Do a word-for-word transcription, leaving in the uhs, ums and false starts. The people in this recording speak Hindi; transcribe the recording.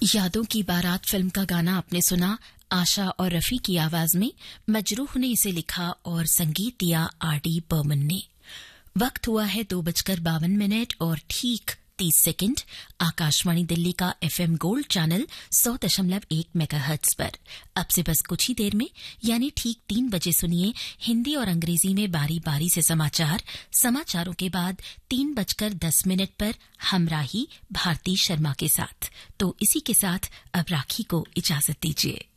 यादों की बारात फिल्म का गाना आपने सुना आशा और रफी की आवाज में। मजरूह ने इसे लिखा और संगीत दिया आर डी बर्मन ने। वक्त हुआ है दो बजकर बावन मिनट और ठीक तीस सेकंड। आकाशवाणी दिल्ली का एफएम गोल्ड चैनल सौ दशमलव एक मेगाहर्ट्ज पर अब से बस कुछ ही देर में यानी ठीक तीन बजे सुनिए हिंदी और अंग्रेजी में बारी बारी से समाचार। समाचारों के बाद तीन बजकर दस मिनट पर हमराही भारती शर्मा के साथ। तो इसी के साथ अब राखी को इजाजत दीजिए।